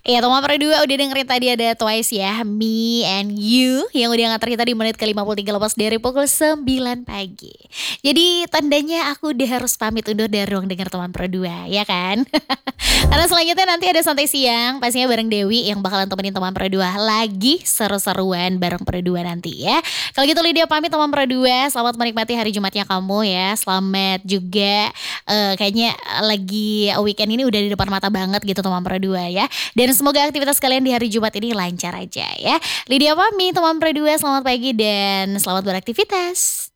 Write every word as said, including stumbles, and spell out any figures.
Iya, teman berdua udah dengerin tadi ada Twice ya, Me and You yang udah nganter kita di menit ke lima puluh tiga lepas dari pukul sembilan pagi. Jadi tandanya aku udah harus pamit undur dari ruang dengar teman berdua, ya kan? Karena selanjutnya nanti ada santai siang, pastinya bareng Dewi yang bakalan temenin teman berdua lagi seru-seruan bareng berdua nanti ya. Kalau gitu Lydia pamit teman berdua, selamat menikmati hari Jumatnya kamu ya. Selamat juga eh, kayaknya lagi weekend ini udah di depan mata banget gitu teman berdua ya. Dan semoga aktivitas kalian di hari Jumat ini lancar aja ya. Lydia pamit teman berdua, selamat pagi dan selamat beraktivitas.